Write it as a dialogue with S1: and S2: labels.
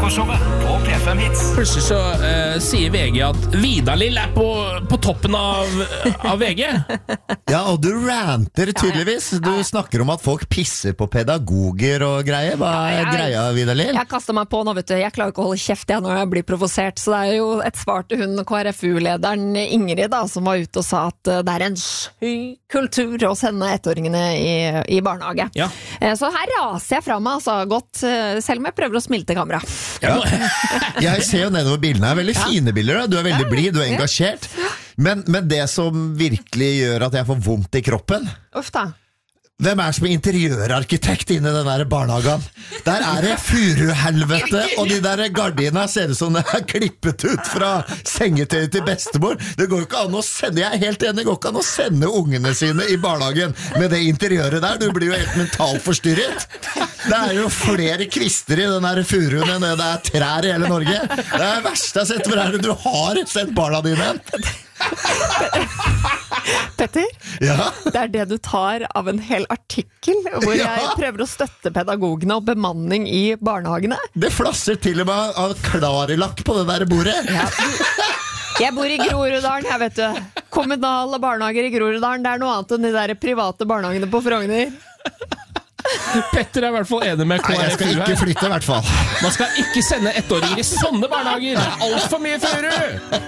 S1: Morgenshowet på P5 Hits.
S2: Plutselig så sier VG at Vidar-Lill på toppen av VG.
S3: Ja, og du ranter tydeligvis. Du snakker om at folk pisser på pedagoger og greier. Hva er greia, Vidar-Lill?
S4: Jeg kastet meg på nå, vet du. Jeg klarer ikke å holde kjeft når jeg blir provosert. Så det er jo et svar til hun KrFU-lederen Ingrid da, som var ute og sa at det er en syk kultur å sende ettåringene i barnehage.
S2: Ja.
S4: Så her raser jeg fra meg altså, godt, selv om jeg prøver å smile til kamera.
S3: Ja. Jeg ser jo nedover bildene her. Veldig fine bilder. Da. Du er veldig blid, du er engasjert. Men det som virkelig gjør at jeg får vondt i kroppen,
S4: Uff da.
S3: hvem er som er interiørarkitekt inne i den der barnehagen? Der er det furuhelvete, og de der gardina ser ut som det er klippet ut fra sengetøyet til bestemor. Det går jo ikke an å sende, jeg er helt enig, det går ikke an å sende ungene sine i barnehagen med det interiøret der. Du blir jo helt mentalt forstyrret. Det er jo flere kvister i den der furuen enn det er trær i hele Norge. Det er det verste jeg har sett. Hvor er det du har sendt barna dine?
S4: Petter,
S3: Ja.
S4: det er det du tar av en hel artikkel hvor jeg prøver å støtte pedagogene og bemanning i barnehagene.
S3: Det flasser til og med av klarelakk på det der bordet.
S4: Ja. Jeg bor i Groruddalen, jeg vet du. Kommunale barnehager i Groruddalen, det er noe annet enn de der private barnehagene på Frogner.
S2: Petter er i hvert fall enig med
S3: Nei, jeg skal
S2: KrFU
S3: ikke
S2: her.
S3: flytte i hvert fall.
S2: Man skal ikke sende ettåringer i sånne barnehager. Det er alt for mye furu!